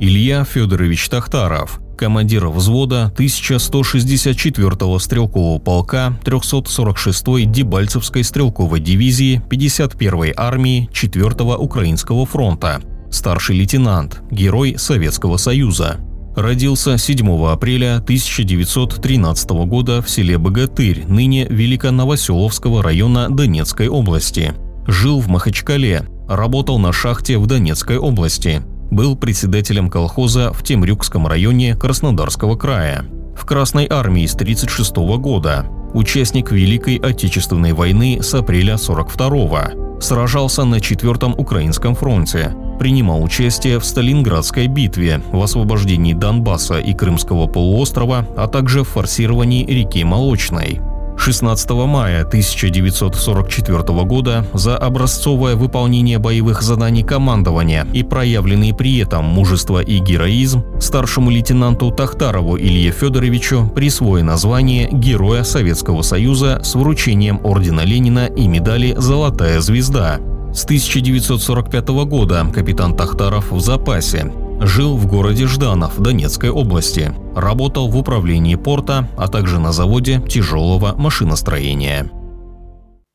Илья Федорович Тахтаров, командир взвода 1164-го стрелкового полка 346-й Дебальцевской стрелковой дивизии 51-й армии 4-го Украинского фронта, старший лейтенант, Герой Советского Союза. Родился 7 апреля 1913 года в селе Богатырь, ныне Великоновоселовского района Донецкой области. Жил в Махачкале, работал на шахте в Донецкой области. Был председателем колхоза в Темрюкском районе Краснодарского края. В Красной армии с 1936 года. Участник Великой Отечественной войны с апреля 1942-го. Сражался на 4-м Украинском фронте. Принимал участие в Сталинградской битве, в освобождении Донбасса и Крымского полуострова, а также в форсировании реки Молочной. 16 мая 1944 года за образцовое выполнение боевых заданий командования и проявленные при этом мужество и героизм старшему лейтенанту Тахтарову Илье Федоровичу присвоено звание Героя Советского Союза с вручением ордена Ленина и медали «Золотая звезда». С 1945 года капитан Тахтаров в запасе. Жил в городе Жданов Донецкой области. Работал в управлении порта, а также на заводе тяжелого машиностроения.